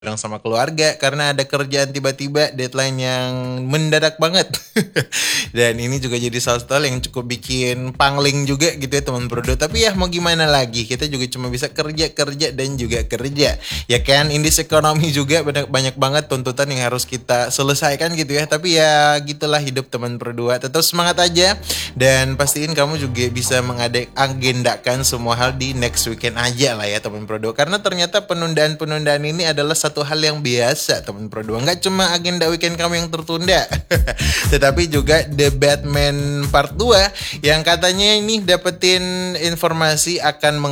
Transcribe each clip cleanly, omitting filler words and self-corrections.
bareng sama keluarga karena ada kerjaan tiba-tiba deadline yang mendadak banget. Dan ini juga jadi salah satu hal yang cukup bikin pangling juga gitu ya teman Prodo. Tapi ya mau gimana lagi, kita juga cuma bisa kerja dan juga kerja. Ya kan, in this economy juga banyak banget tuntutan yang harus kita selesaikan gitu ya. Tapi ya gitulah hidup teman Prodo. Tetap semangat aja dan pastiin kamu juga bisa mengagendakan semua hal di next weekend aja lah ya teman Prodo. Karena ternyata penundaan-penundaan ini adalah satu hal yang biasa teman Prodo. Nggak cuma agenda weekend kamu yang tertunda, tetapi juga The Batman Part 2 yang katanya ini dapetin informasi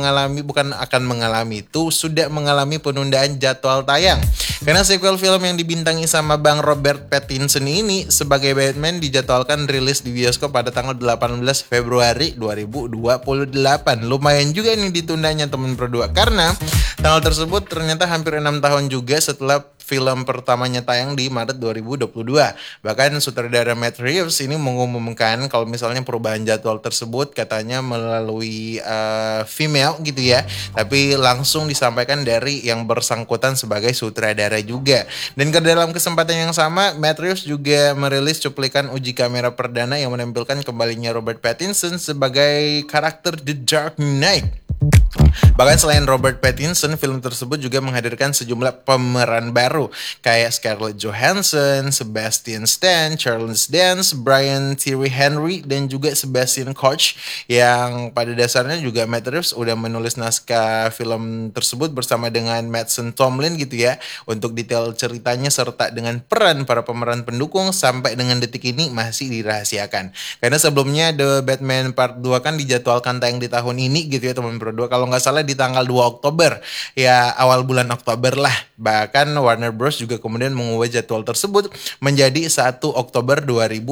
sudah mengalami penundaan jadwal tayang. Karena sequel film yang dibintangi sama Bang Robert Pattinson ini sebagai Batman dijadwalkan rilis di bioskop pada tanggal 18 Februari 2028. Lumayan juga nih ditundanya teman Prodo, karena tanggal tersebut ternyata hampir 6 tahun juga setelah film pertamanya tayang di Maret 2022. Bahkan sutradara Matt Reeves ini mengumumkan kalau misalnya perubahan jadwal tersebut katanya melalui female gitu ya, tapi langsung disampaikan dari yang bersangkutan sebagai sutradara juga. Dan ke dalam kesempatan yang sama, Matt Reeves juga merilis cuplikan uji kamera perdana yang menampilkan kembalinya Robert Pattinson sebagai karakter The Dark Knight. Bahkan selain Robert Pattinson, film tersebut juga menghadirkan sejumlah pemeran baru kayak Scarlett Johansson, Sebastian Stan, Charles Dance, Brian Tyree Henry, dan juga Sebastian Koch, yang pada dasarnya juga Matt Reeves udah menulis naskah film tersebut bersama dengan Mason Tomlin gitu ya, untuk detail ceritanya serta dengan peran para pemeran pendukung sampai dengan detik ini masih dirahasiakan. Karena sebelumnya The Batman Part 2 kan dijadwalkan tayang di tahun ini gitu ya teman berdua, kalau nggak salah di tanggal 2 Oktober, ya awal bulan Oktober lah. Bahkan Warner Bros juga kemudian mengubah jadwal tersebut menjadi 1 Oktober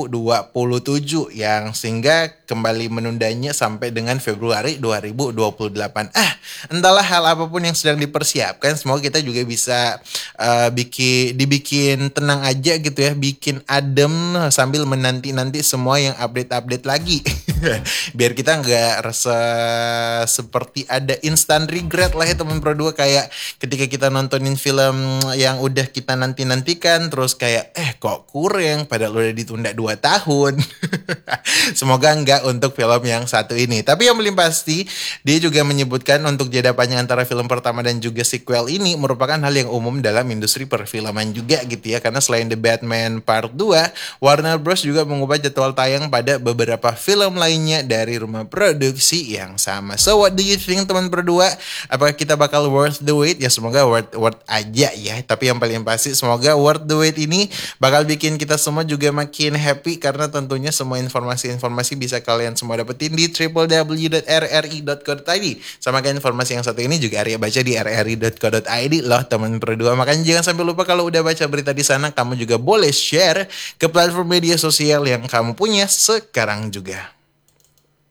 2027 yang sehingga kembali menundanya sampai dengan Februari 2028. Entahlah hal apapun yang sedang dipersiapkan, semoga kita juga bisa dibikin tenang aja gitu ya, bikin adem sambil menanti-nanti semua yang update-update lagi. Biar kita nggak rasa seperti ada instant regret lah ya teman Pro 2, kayak ketika kita nontonin film yang udah kita nantikan terus kayak kok kurang padahal udah ditunda 2 tahun. Semoga enggak untuk film yang satu ini. Tapi yang paling pasti dia juga menyebutkan untuk jeda panjang antara film pertama dan juga sequel ini merupakan hal yang umum dalam industri perfilman juga gitu ya. Karena selain The Batman Part 2, Warner Bros juga mengubah jadwal tayang pada beberapa film lainnya dari rumah produksi yang sama. So what do you think teman berdua? Apakah kita bakal worth the wait? Ya semoga worth aja ya. Tapi yang paling pasti semoga worth the wait ini bakal bikin kita semua juga makin happy, karena tentunya semua informasi bisa kalian semua dapetin di www.rri.co.id. Sama kayak informasi yang satu ini juga Arya baca di rri.co.id loh teman berdua. Makanya jangan sampai lupa kalau udah baca berita di sana, kamu juga boleh share ke platform media sosial yang kamu punya sekarang juga.